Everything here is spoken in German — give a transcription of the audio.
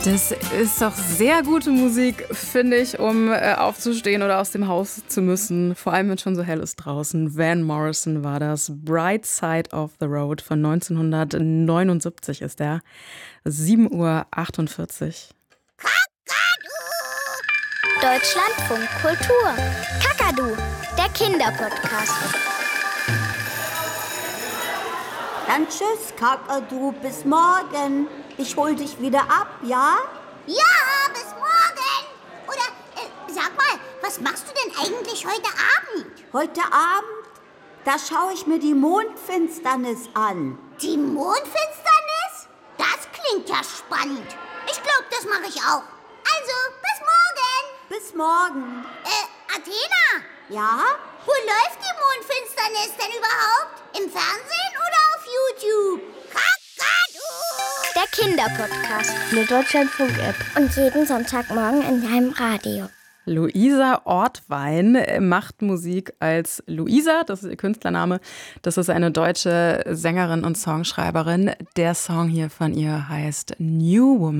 Das ist doch sehr gute Musik, finde ich, um aufzustehen oder aus dem Haus zu müssen. Vor allem, wenn es schon so hell ist draußen. Van Morrison war das. Bright Side of the Road von 1979 ist der. 7:48 Uhr. Deutschlandfunk Kultur. Kakadu, der Kinderpodcast. Dann tschüss, Kakadu, bis morgen. Ich hol dich wieder ab, ja? Ja, bis morgen. Oder, sag mal, was machst du denn eigentlich heute Abend? Heute Abend, da schaue ich mir die Mondfinsternis an. Die Mondfinsternis? Das klingt ja spannend. Ich glaube, das mache ich auch. Also, bis morgen. Bis morgen. Athena? Ja? Wo läuft die Mondfinsternis denn überhaupt? Im Fernsehen oder auf YouTube? Kakadu! Der Kinderpodcast. Eine Deutschlandfunk-App. Und jeden Sonntagmorgen in deinem Radio. Luisa Ortwein macht Musik als Luisa, das ist ihr Künstlername. Das ist eine deutsche Sängerin und Songschreiberin. Der Song hier von ihr heißt New Woman.